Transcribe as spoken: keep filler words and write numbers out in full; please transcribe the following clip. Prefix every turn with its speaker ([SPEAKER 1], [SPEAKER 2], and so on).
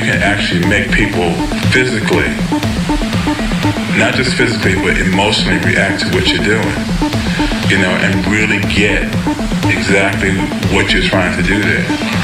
[SPEAKER 1] can actually make people physically, not just physically, but emotionally react to what you're doing, you know, and really get exactly what you're trying to do there.